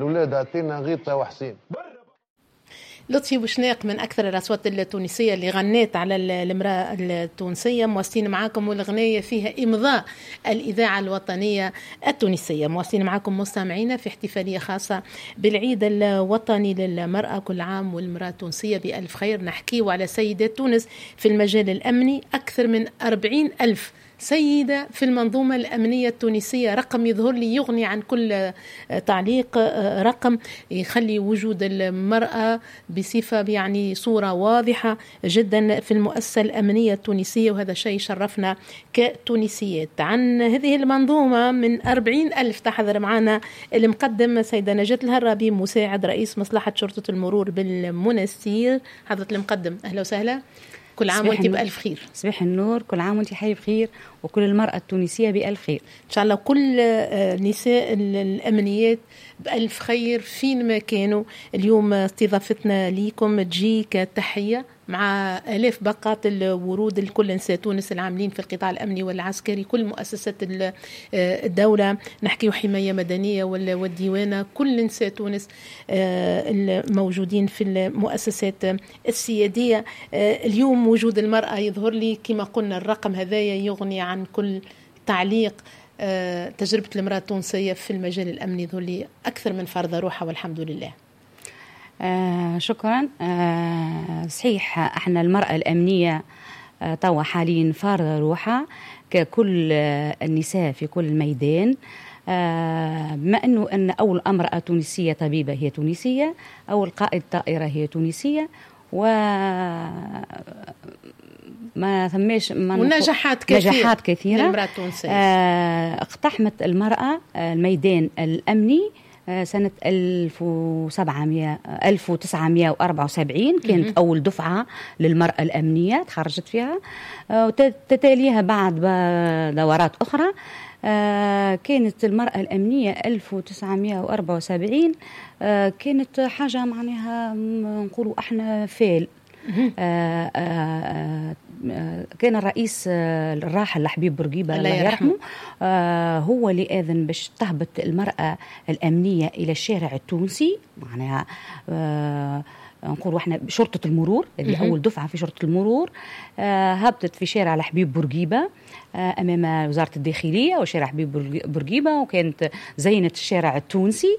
الأولاد أعطينا غيطة وحسين. لطفي بوشناق من أكثر الأصوات التونسية اللي غنيت على المرأة التونسية، مواصلين معاكم، والغنية فيها إمضاء الإذاعة الوطنية التونسية. مواصلين معاكم مستمعينا في احتفالية خاصة بالعيد الوطني للمرأة. كل عام والمرأة التونسية بألف خير. نحكيه على سيدات تونس في المجال الأمني، أكثر من 40,000 سيدة في المنظومة الأمنية التونسية. رقم يظهر لي يغني عن كل تعليق، رقم يخلي وجود المرأة بصفة يعني صورة واضحة جدا في المؤسسة الأمنية التونسية، وهذا شيء شرفنا كتونسيات. عن هذه المنظومة من 40,000 تحضر معنا المقدم سيدة نجاة الهرابي، مساعد رئيس مصلحة شرطة المرور بالمنستير. حضرة المقدم أهلا وسهلا، كل عام وانت بألف خير. صباح النور، كل عام وانت حي بخير، وكل المرأة التونسية بألف خير إن شاء الله. كل نساء الأمنيات بألف خير فين ما كانوا. اليوم استضافتنا ليكم تجي كتحية مع آلاف باقات الورود لكل نساء تونس العاملين في القطاع الأمني والعسكري، كل مؤسسات الدولة، نحكي حماية مدنية والديوانة، كل نساء تونس الموجودين في المؤسسات السيادية. اليوم وجود المرأة يظهر لي كما قلنا الرقم هذايا يغني عن كل تعليق. تجربة المرأة التونسية في المجال الأمني يظهر لي أكثر من فرض روحها والحمد لله. شكرا. صحيح احنا المرأة الأمنية توا حاليا فارضة روحها ككل النساء في كل ميدان. بما أنه أن أول امرأة تونسية طبيبة هي تونسية، أول قائد طائرة هي تونسية، و ما ثماش ونجاحات كثيرة للمرأة التونسية. اقتحمت المرأة الميدان الأمني سنة 1974 كانت أول دفعة للمرأة الأمنية تخرجت فيها، وتتاليها بعد دورات أخرى. كانت المرأة الأمنية 1974 كانت حاجة معناها نقولوا احنا فيل. كان الرئيس الراحل حبيب بورقيبة الله يرحمه هو اللي آذن باش تهبط المرأة الأمنية إلى الشارع التونسي، معناها نقول احنا شرطة المرور اللي أول دفعة في شرطة المرور هبطت في شارع حبيب بورقيبة أمام وزارة الداخلية وشارع حبيب بورقيبة، وكانت زينت الشارع التونسي.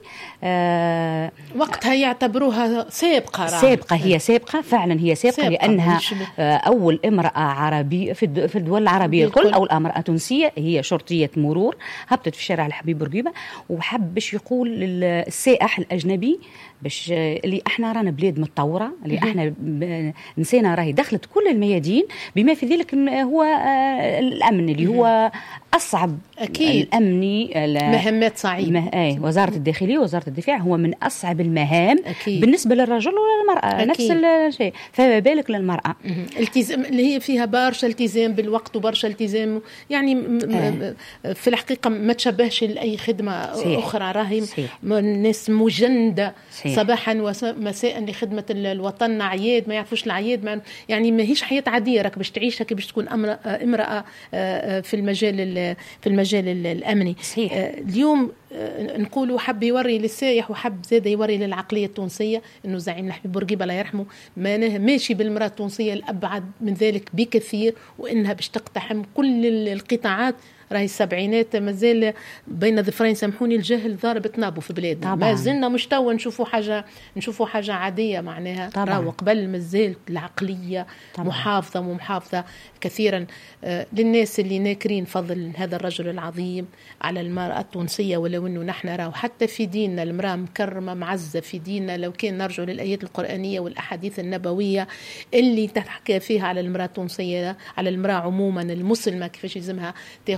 وقتها يعتبروها سابقة. هي سابقة فعلا، هي سابقة لأنها أول امرأة عربية في الدول العربية الكل، أول امرأة تونسية هي شرطية مرور هبطت في شارع حبيب بورقيبة. وحب باش يقول للسائح الأجنبي باش اللي احنا رانا بلاد متطورة، اللي احنا نسينا راهي دخلت كل الميادين بما في ذلك هو الأمن اللي هو أصعب. أكيد الأمني مهمات صعيبة. وزارة الداخلية ووزارة الدفاع هو من أصعب المهام أكيد. بالنسبة للرجل وللمرأة أكيد. نفس الشيء، فما بالك للمرأة. التزام اللي هي فيها برشا التزام بالوقت وبرشا التزام، يعني في الحقيقة ما تشبهش لأي خدمة أخرى. راهي الناس مجندة صباحا ومساء لخدمة الوطن، عياد ما يعرفوش العياد، يعني ما هيش حياة عادية راك باش تعيشها كي باش تكون امرأة في المجال الأمني. صحيح. اليوم نقولوا حب يوري للسائح وحب زاد يوري للعقلية التونسية إنه زعيم حبيب بورقيبة الله يرحمه ماشي بالمرأة التونسية الأبعد من ذلك بكثير، وإنها باش تقتحم كل القطاعات. راهي السبعينات مازال بين ظفرين سامحوني الجهل ضارب طنابه في بلادنا، ما زلنا مش توا نشوفوا حاجة عادية معناها. راهو قبل مازال العقلية محافظة كثيرا. للناس اللي ناكرين فضل هذا الرجل العظيم على المرأة التونسية، ولو انه نحن راهو حتى في ديننا المرأة مكرمة معزة في ديننا، لو كان نرجع للآيات القرآنية والأحاديث النبوية اللي تحكى فيها على المرأة التونسية، على المرأة عموما المسلمة كيفاش يلزمها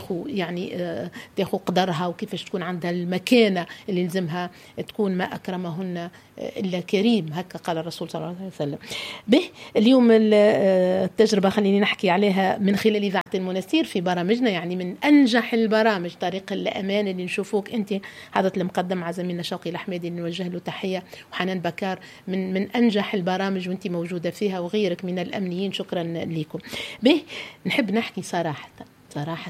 تاخو قدرها، وكيفاش تكون عندها المكانة اللي يلزمها تكون، ما أكرمهن إلا كريم، هكا قال الرسول صلى الله عليه وسلم. به اليوم التجربة خليني نحكي عليها من خلال إذاعة المنستير في برامجنا، يعني من أنجح البرامج طريق الأمان اللي نشوفوك أنت حضرة المقدم مع زميلنا شوقي الحميدي اللي نوجه له تحية، وحنان بكار من أنجح البرامج وأنت موجودة فيها، وغيرك من الأمنيين، شكرا لكم. به نحب نحكي صراحة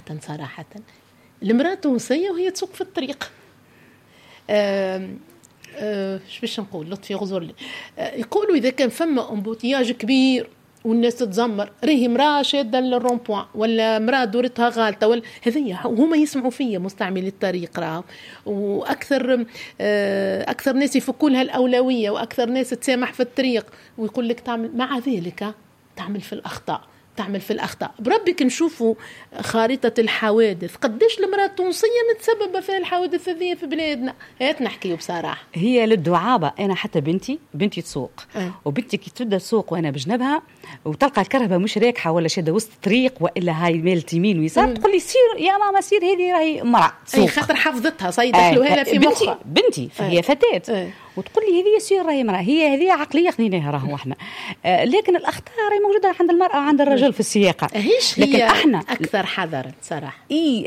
المرأة التونسية وهي تسوق في الطريق ايش باش نقول لطفي غزر لي يقولوا اذا كان فما امبوتياج كبير والناس تتزمر راهي مراه شاده للرون بوان ولا مراه دورتها غالطه ولا هذيا وهما يسمعوا فيا مستعملي الطريق راه واكثر اكثر ناس يفكوا لها الاولويه واكثر ناس تسامح في الطريق ويقول لك تعمل مع ذلك تعمل في الأخطاء بربك نشوفوا خارطة الحوادث قديش المرأة التونسية متسببة في الحوادث هذه في بلادنا. هات نحكيه بصراحة هي للدعابة. أنا حتى بنتي تسوق وبنتي كي تبدا تسوق وأنا بجنبها وتلقى الكرهبة مش راكحة ولا شادة وسط الطريق وإلا هاي مالت يمين ويسار تقول لي سير يا ماما سير هذه راهي مرأة أي خاطر حفظتها صيدت لها في مخها بنتي فهي فتاة وتقول لي هذه سير راهي مرأة. هي هذه عقلية خذيناها راهو احنا لكن الأخطاء راهي موجودة عند المرأة وعند الرجل في السياقة. لكن احنا أكثر حذرا صراحة.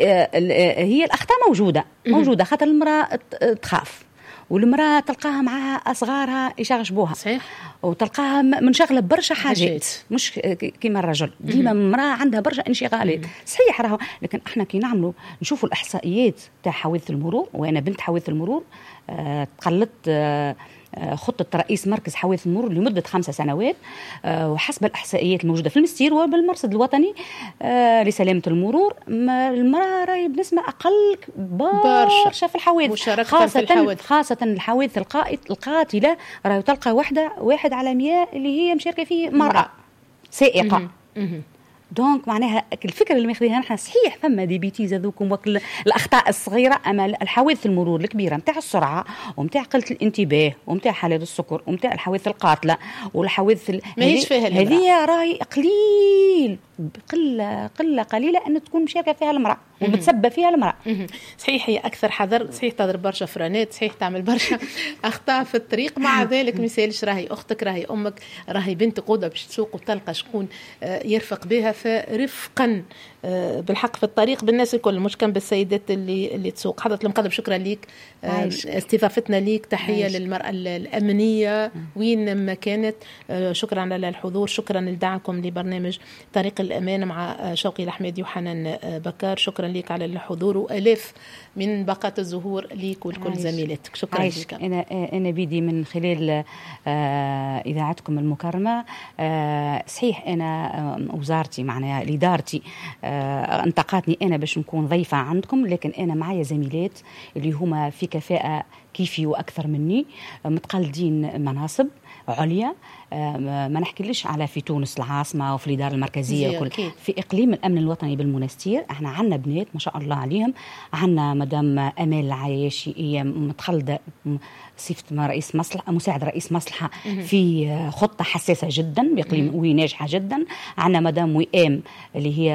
هي الأخطاء موجودة خاطر المرأة تخاف والمرأة تلقاها معها أصغارها يشغشبوها صحيح وتلقاها منشغلة برشا حاجات مش كيما الرجل ديما المرأة عندها برشا انشغالات صحيح راهو. لكن احنا كي نشوفوا الإحصائيات تاع حوادث المرور وأنا بنت حوادث المرور تقلدت خطة رئيس مركز حوادث المرور لمدة 5 سنوات وحسب الإحصائيات الموجودة في المستير وبالمرصد الوطني لسلامة المرور المرأة راهي بنسبة أقل برشا في الحوادث خاصة الحوادث القاتلة راهي تلقى واحد على 100 اللي هي مشاركة فيه مرأة سائقة. دونك معناها الفكرة اللي ماخذينها نحن صحيح فما دي بيتيز هذوكم وكل الأخطاء الصغيرة أما الحوادث المرور الكبيرة متاع السرعة ومتاع قلة الانتباه ومتاع حالات السكر ومتاع الحوادث القاتلة والحوادث هذه راهي قليل قليلة أن تكون مشاركة فيها المرأة ومتسبب فيها المرأة. صحيح هي أكثر حذر صحيح تضرب برشا فرانات صحيح تعمل برشا أخطاء في الطريق مع ذلك مثالش راهي أختك راهي أمك راهي بنت قودة باش تسوق وتلقى شكون يرفق بها فرفقا بالحق في الطريق بالناس الكل مش كان بالسيدات اللي تسوق. حضرة المقدم شكرا ليك استضافتنا ليك تحية للمرأة الأمنية وين ما كانت شكرا على الحضور شكرا لدعمكم لبرنامج طريق الأمان مع شوقي الأحمدي وحنان بكار شكرا ليك على الحضور وألاف من باقات الزهور ليك ولكل زميلاتك شكرا لك. أنا بيدي من خلال إذاعتكم المكرمة صحيح أنا وزارتي معناها إدارتي انتقاتني أنا باش نكون ضيفة عندكم لكن أنا معايا زميلات اللي هما في كفاءة كيفي وأكثر مني متقلدين مناصب عليا ما نحكيلش على في تونس العاصمة وفي الإدارة المركزية وكل في إقليم الأمن الوطني بالمنستير احنا عنا بنات ما شاء الله عليهم. عنا مدام أمال العياشي هي متخلدة صفة رئيس مصلحة مساعد رئيس مصلحة في خطة حساسة جدا بإقليم وناجحة جدا. عنا مدام وئام اللي هي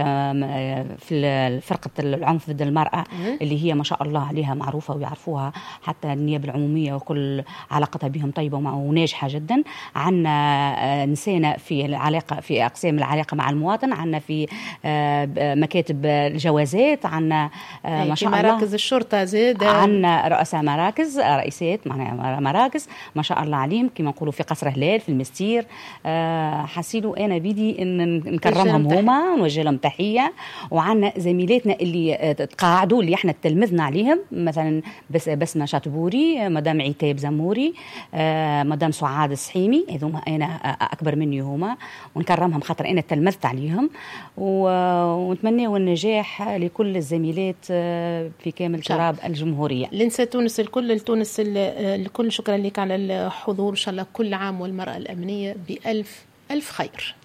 في فرقة العنف ضد المرأة اللي هي ما شاء الله عليها معروفة ويعرفوها حتى النيابة العمومية وكل علاقتها بهم طيبة وناجحة جدا. عنا نسينا في العلاقة في أقسام العلاقة مع المواطن عنا في مكاتب الجوازات عنا ما شاء الله مراكز الشرطة زاد عنا رؤساء مراكز رئيسات معناها مراكز ما شاء الله عليهم كما نقولوا في قصر هلال في المستير. حسيلوا أنا بيدي إن نكرمهم هما ونوجه لهم تحية. وعنا زميلاتنا اللي تقاعدوا اللي احنا تلمذنا عليهم مثلا بسمة شاطبوري مدام عتاب زموري مدام سعاد السحيمي هذوما أنا أكبر مني هما ونكرمهم خاطر أنا تلمذت عليهم ونتمنى النجاح لكل الزميلات في كامل تراب الجمهورية. لنسى تونس الكل شكرا لك على الحضور إن شاء الله كل عام والمرأة الأمنية بألف خير.